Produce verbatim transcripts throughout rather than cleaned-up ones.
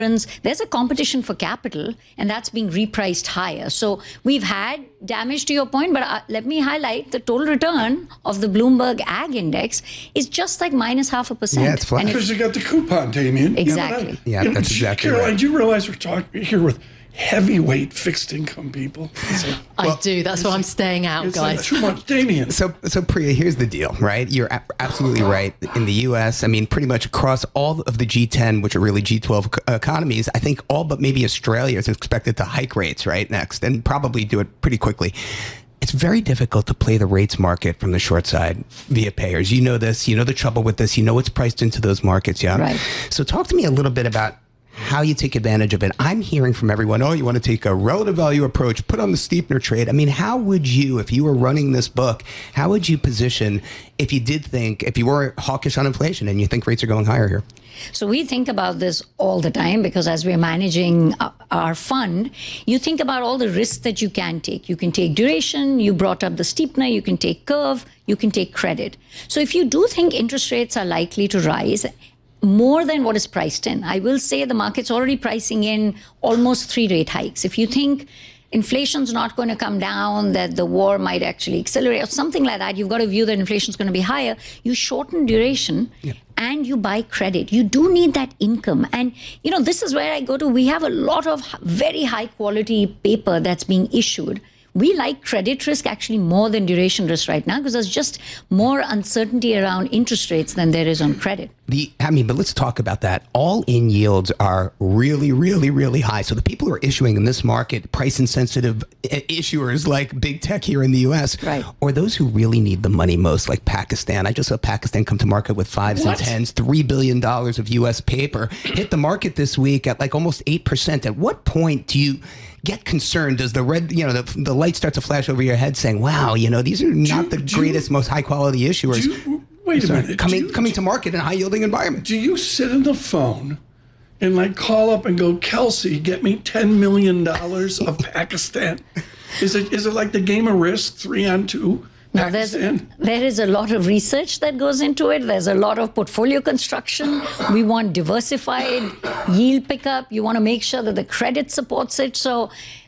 there's a competition for capital, and that's being repriced higher. So we've had damage, to your point, but uh, let me highlight the total return of the Bloomberg Ag Index is just like minus half a percent. Yeah, it's flat. Because you got the coupon, Damien. Exactly. Yeah, you know, that's exactly Caroline, right. do you realize we're talking here with heavyweight fixed income people? A, I well, do. That's why I'm staying out, it's guys. Like too much, Damien. So, so Priya, here's the deal, right? You're a- absolutely right. In the U S, I mean, pretty much across all of the G ten, which are really G twelve economies, I think all but maybe Australia is expected to hike rates right next, and probably do it pretty quickly. It's very difficult to play the rates market from the short side via payers. You know this. You know the trouble with this. You know what's priced into those markets, yeah? Right. So talk to me a little bit about how you take advantage of it. I'm hearing from everyone, oh, you want to take a relative value approach, put on the steepener trade. I mean, how would you, if you were running this book, how would you position if you did think, if you were hawkish on inflation and you think rates are going higher here? So we think about this all the time because as we're managing our fund, you think about all the risks that you can take. You can take duration, you brought up the steepener, you can take curve, you can take credit. So if you do think interest rates are likely to rise, more than what is priced in, I will say the market's already pricing in almost three rate hikes. If you think inflation's not going to come down, that the war might actually accelerate or something like that, you've got a view that inflation's going to be higher, you shorten duration yeah. and you buy credit. You do need that income. And, you know, this is where I go to, we have a lot of very high quality paper that's being issued. We like credit risk actually more than duration risk right now because there's just more uncertainty around interest rates than there is on credit. The, I mean, but let's talk about that. All-in yields are really, really, really high. So the people who are issuing in this market, price-insensitive issuers like big tech here in the U S, right. or those who really need the money most, like Pakistan. I just saw Pakistan come to market with fives what? and tens, three billion dollars of U S paper, hit the market this week at like almost eight percent. At what point do you get concerned? Does the red, you know, the, the light start to flash over your head saying, wow, you know, these are not do, the greatest, you, most high-quality issuers. You, wait a Sorry, minute. Coming, you, coming to market in a high-yielding environment. Do you sit on the phone and like call up and go, Kelsey, get me ten million dollars of Pakistan? Is it is it like the game of Risk, three on two? Now, there's, there is a lot of research that goes into it. There's a lot of portfolio construction. We want diversified yield pickup. You want to make sure that the credit supports it. So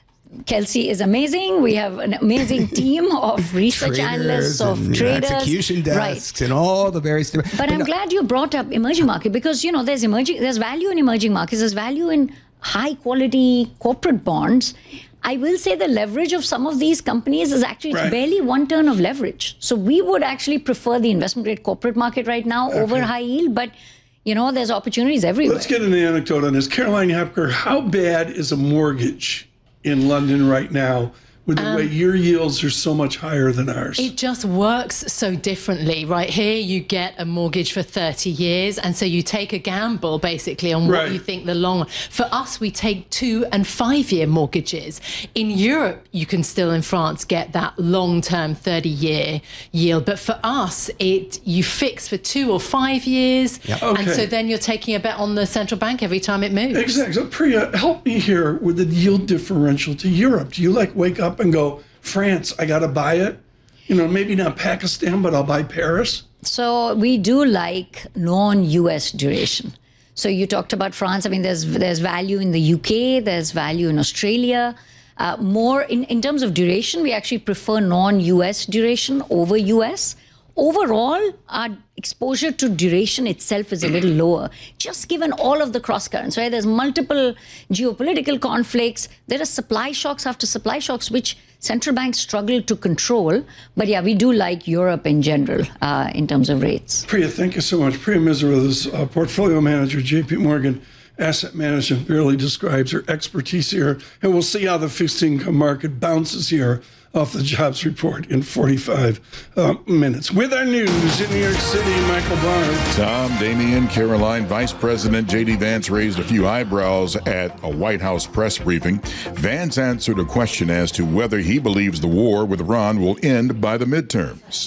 Kelsey is amazing. We have an amazing team of research analysts, of and, traders. You know, execution desks right. and all the various... But, but I'm no. glad you brought up emerging market because, you know, there's emerging, there's value in emerging markets. There's value in high quality corporate bonds. I will say the leverage of some of these companies is actually right. barely one turn of leverage. So we would actually prefer the investment grade corporate market right now okay. over high yield. But, you know, there's opportunities everywhere. Let's get an anecdote on this. Caroline Hepker, how bad is a mortgage in London right now with the um, way your yields are so much higher than ours? It just works so differently. Right here, you get a mortgage for thirty years, and so you take a gamble, basically, on what right. you think the long... For us, we take two- and five-year mortgages. In Europe, you can still, in France, get that long-term thirty-year yield. But for us, it you fix for two or five years, yep. okay. and so then you're taking a bet on the central bank every time it moves. Exactly. So, Priya, help me here with the yield differential to Europe. Do you, like, wake up and go, France, I got to buy it? You know, maybe not Pakistan, but I'll buy Paris? So we do like non-U S duration. So you talked about France. I mean, there's there's value in the U K. There's value in Australia. Uh, more in, in terms of duration, we actually prefer non-U S duration over U S. Overall, our exposure to duration itself is a little lower, just given all of the cross currents, right? There's multiple geopolitical conflicts. There are supply shocks after supply shocks, which central banks struggle to control. But yeah, we do like Europe in general uh, in terms of rates. Priya, thank you so much. Priya Misra, this uh, portfolio manager, J P Morgan Asset Management, barely describes her expertise here. And we'll see how the fixed income market bounces here off the jobs report in forty-five uh, minutes. With our news in New York City, Michael Barr. Tom, Damien, Caroline, Vice President J D Vance raised a few eyebrows at a White House press briefing. Vance answered a question as to whether he believes the war with Iran will end by the midterms.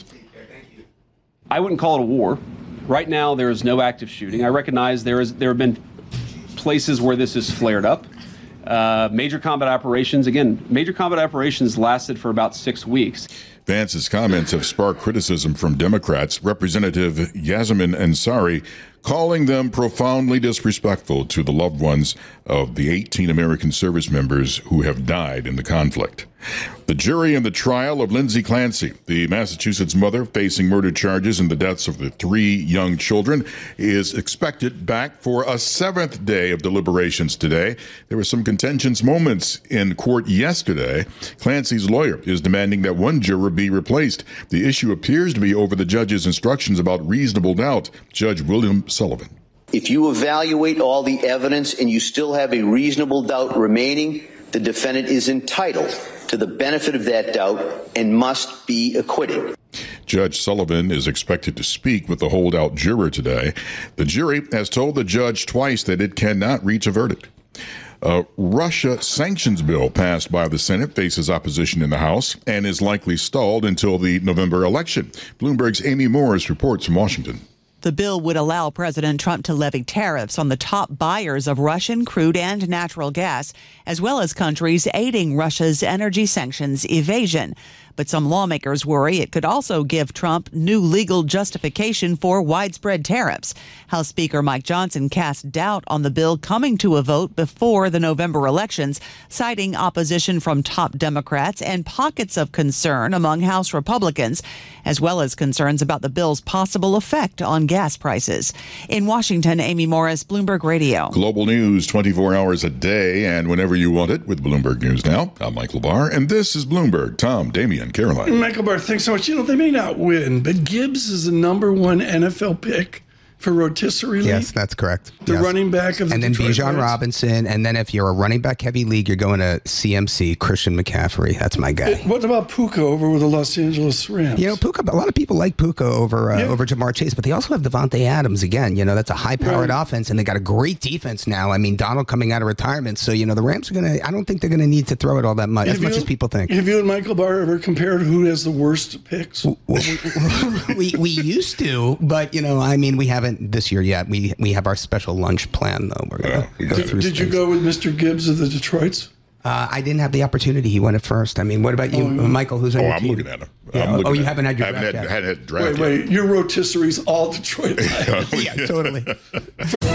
I wouldn't call it a war. Right now, there is no active shooting. I recognize there is there have been places where this has flared up. Uh, major combat operations, again, major combat operations lasted for about six weeks. Vance's comments have sparked criticism from Democrats. Representative Yasmin Ansari calling them profoundly disrespectful to the loved ones of the eighteen American service members who have died in the conflict. The jury in the trial of Lindsay Clancy, the Massachusetts mother facing murder charges in the deaths of the three young children, is expected back for a seventh day of deliberations today. There were some contentious moments in court yesterday. Clancy's lawyer is demanding that one juror be replaced. The issue appears to be over the judge's instructions about reasonable doubt. Judge William Sullivan. If you evaluate all the evidence and you still have a reasonable doubt remaining, the defendant is entitled to the benefit of that doubt and must be acquitted. Judge Sullivan is expected to speak with the holdout juror today. The jury has told the judge twice that it cannot reach a verdict. A Russia sanctions bill passed by the Senate faces opposition in the House and is likely stalled until the November election. Bloomberg's Amy Morris reports from Washington. The bill would allow President Trump to levy tariffs on the top buyers of Russian crude and natural gas, as well as countries aiding Russia's energy sanctions evasion. But some lawmakers worry it could also give Trump new legal justification for widespread tariffs. House Speaker Mike Johnson cast doubt on the bill coming to a vote before the November elections, citing opposition from top Democrats and pockets of concern among House Republicans, as well as concerns about the bill's possible effect on gas prices. In Washington, Amy Morris, Bloomberg Radio. Global news twenty-four hours a day and whenever you want it with Bloomberg News Now. I'm Michael Barr, and this is Bloomberg. Tom, Damian, Caroline. Michael Barr, thanks so much. You know, they may not win, but Gibbs is the number one N F L pick for rotisserie league. Yes, that's correct. The yes. running back of the And then Detroit Bijan Lions. Robinson. And then if you're a running back heavy league, you're going to C M C, Christian McCaffrey. That's my guy. What about Puka over with the Los Angeles Rams? You know, Puka, a lot of people like Puka over uh, Yeah. over Jamar Chase, but they also have Devontae Adams again. You know, that's a high-powered Right. offense, and they got a great defense now. I mean, Donald coming out of retirement. So, you know, the Rams are going to, I don't think they're going to need to throw it all that much, Have as much you- as people think. Have you and Michael Barr ever compared who has the worst picks? we we used to, but, you know, I mean, we haven't this year yet. We we have our special lunch plan, though. We're going to go Did, through did you things. go with Mister Gibbs of the Detroits? Uh, I didn't have the opportunity. He went at first. I mean, what about you, Oh, yeah. Michael? Who's on Oh, your I'm team? looking at him. Yeah. I'm looking Oh, you at haven't had your haven't draft had, yet. had, had draft Wait, yet. wait, your rotisserie's all Detroit Lions. Yeah, totally.